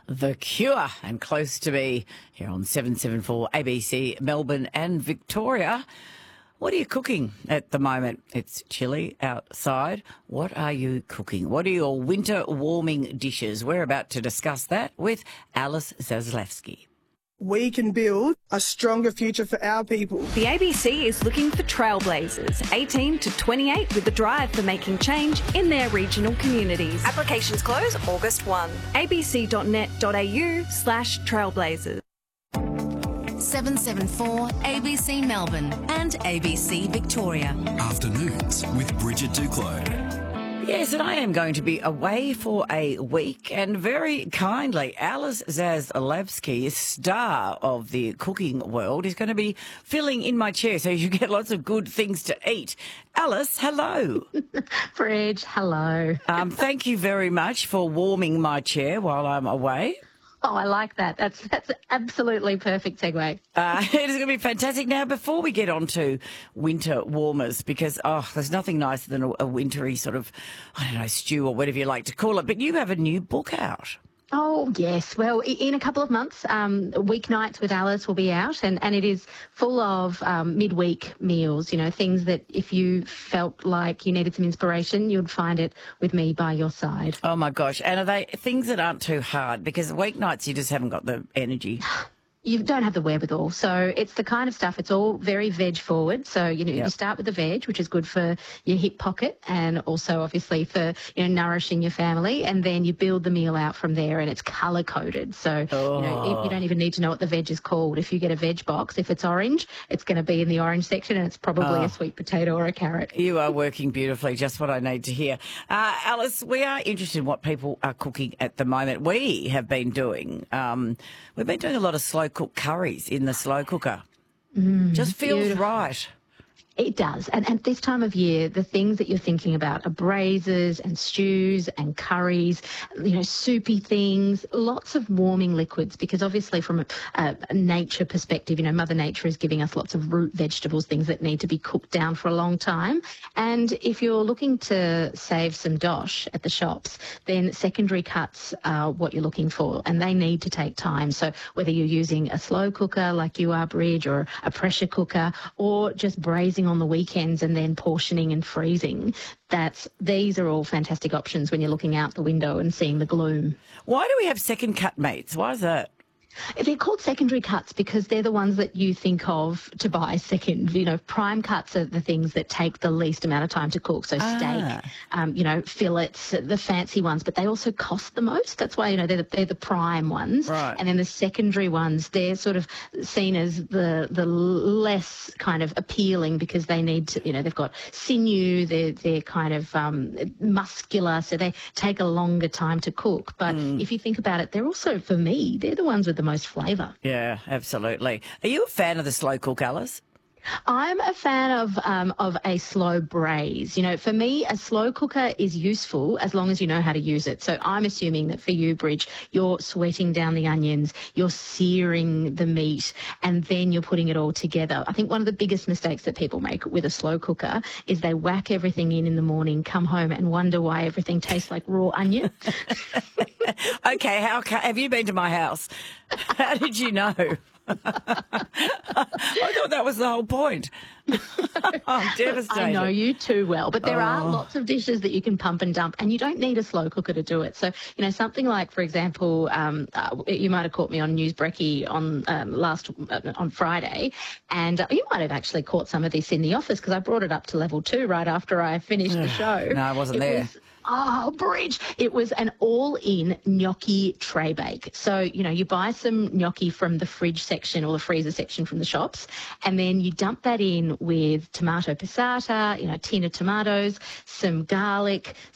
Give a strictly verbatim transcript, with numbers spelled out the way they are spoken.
The Cure, and close to me here on seven seven four A B C Melbourne and Victoria. What are you cooking at the moment? It's chilly outside. What are you cooking? What are your winter warming dishes? We're about to discuss that with Alice Zaslewski. We can build a stronger future for our people. The A B C is looking for trailblazers, eighteen to twenty-eight, with a drive for making change in their regional communities. Applications close August first. abc.net.au slash trailblazers. seven seven four A B C Melbourne and A B C Victoria. Afternoons with Bridget Duclos. Yes, and I am going to be away for a week, and very kindly, Alice Zaslewski, star of the cooking world, is going to be filling in my chair so you get lots of good things to eat. Alice, hello. Bridge, hello. Um, thank you very much for warming my chair while I'm away. Oh, I like that. That's that's absolutely perfect segue. Uh, it is going to be fantastic. Now, before we get on to winter warmers, because, oh, there's nothing nicer than a, a wintry sort of, I don't know, stew or whatever you like to call it, but you have a new book out. Oh, yes. Well, in a couple of months, um, Weeknights with Alice will be out, and, and it is full of um, midweek meals, you know, things that if you felt like you needed some inspiration, you'd find it with me by your side. Oh, my gosh. And are they things that aren't too hard? Because weeknights, you just haven't got the energy. You don't have the wherewithal. So it's the kind of stuff, it's all very veg forward. So, you know, Yep. you start with the veg, which is good for your hip pocket and also obviously for, you know, nourishing your family. And then you build the meal out from there, and it's colour coded. So, Oh. you know, you, you don't even need to know what the veg is called. If you get a veg box, if it's orange, it's going to be in the orange section, and it's probably Oh. a sweet potato or a carrot. You are working beautifully, just what I need to hear. Uh, Alice, we are interested in what people are cooking at the moment. We have been doing, um, we've been doing a lot of slow cooked curries in the slow cooker. Mm, just feels beautiful. right. It does. And at this time of year, the things that you're thinking about are braises and stews and curries, you know, soupy things, lots of warming liquids, because obviously from a, a nature perspective, you know, Mother Nature is giving us lots of root vegetables, things that need to be cooked down for a long time. And if you're looking to save some dosh at the shops, then secondary cuts are what you're looking for, and they need to take time. So whether you're using a slow cooker like you are, Bridge, or a pressure cooker, or just braising on the weekends and then portioning and freezing, that these are all fantastic options when you're looking out the window and seeing the gloom. Why do we have second cut meats? Why is that? They're called secondary cuts because they're the ones that you think of to buy second. You know, prime cuts are the things that take the least amount of time to cook. So Ah. steak, um, you know, fillets, the fancy ones, but they also cost the most. That's why, you know, they're the, they're the prime ones. Right. And then the secondary ones, they're sort of seen as the the less kind of appealing because they need to, you know, they've got sinew, they're, they're kind of um, muscular, so they take a longer time to cook. But if you think about it, they're also, for me, they're the ones with the most flavour. Yeah, absolutely. Are you a fan of the slow cook, Alice? I'm a fan of um, of a slow braise. You know, for me, a slow cooker is useful as long as you know how to use it. So I'm assuming that for you, Bridge, you're sweating down the onions, you're searing the meat, and then you're putting it all together. I think one of the biggest mistakes that people make with a slow cooker is they whack everything in in the morning, come home and wonder why everything tastes like raw onion. Okay, how ca- have you been to my house? How did you know? I thought that was the whole point. I'm devastated. I know you too well, but there are Oh. lots of dishes that you can pump and dump, and you don't need a slow cooker to do it. So, you know, something like, for example, um, uh, you might have caught me on News Brekkie on um, last uh, on Friday, and uh, you might have actually caught some of this in the office because I brought it up to level two right after I finished the show. No, I wasn't It there. was- Oh, Bridge. It was an all-in gnocchi tray bake. So, you know, you buy some gnocchi from the fridge section or the freezer section from the shops, and then you dump that in with tomato passata, you know, a tin of tomatoes, some garlic,